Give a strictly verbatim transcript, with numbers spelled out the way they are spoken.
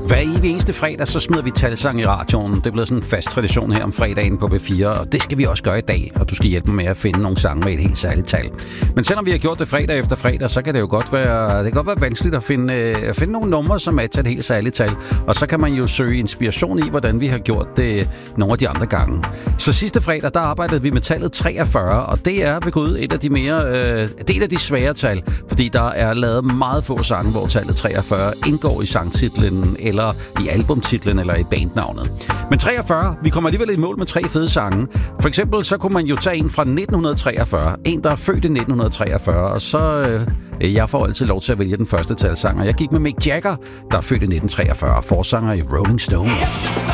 Hver evig eneste fredag, så smider vi talsang i radioen. Det er blevet sådan en fast tradition her om fredagen på B fire, og det skal vi også gøre i dag, og du skal hjælpe mig med at finde nogle sange med et helt særligt tal. Men selvom vi har gjort det fredag efter fredag, så kan det jo godt være, det kan godt være vanskeligt at finde, at finde nogle numre, som er til et helt særligt tal. Og så kan man jo søge inspiration i, hvordan vi har gjort det nogle af de andre gange. Så sidste fredag, der arbejdede vi med tallet treogfyrre, og det er ved Gud et af de mere, øh, det er et af de svære tal, fordi der er lavet meget få sange, hvor tallet treogfyrre indgår i sangtitlen, eller i albumtitlen, eller i bandnavnet. Men treogfyrre, vi kommer alligevel i mål med tre fede sange. For eksempel, så kunne man jo tage en fra nitten treogfyrre. En, der er født i nitten treogfyrre, og så... Øh, jeg får altid lov til at vælge den første talsang, og jeg gik med Mick Jagger, der er født i nitten treogfyrre, forsanger i Rolling Stone.